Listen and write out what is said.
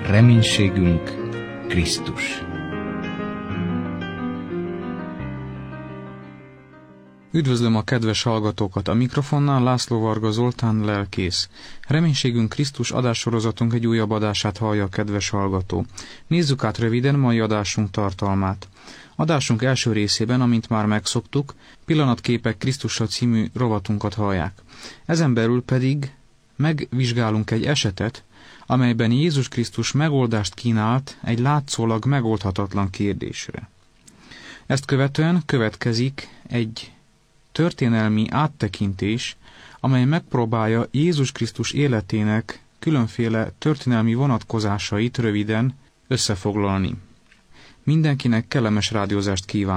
Reménységünk Krisztus. Üdvözlöm a kedves hallgatókat! A mikrofonnál László Varga Zoltán, lelkész. Reménységünk Krisztus adássorozatunk egy újabb adását hallja a kedves hallgató. Nézzük át röviden mai adásunk tartalmát. Adásunk első részében, amint már megszoktuk, Pillanatképek Krisztussal című rovatunkat hallják. Ezen belül pedig megvizsgálunk egy esetet, amelyben Jézus Krisztus megoldást kínált egy látszólag megoldhatatlan kérdésre. Ezt követően következik egy történelmi áttekintés, amely megpróbálja Jézus Krisztus életének különféle történelmi vonatkozásait röviden összefoglalni. Mindenkinek kellemes rádiózást kívánok!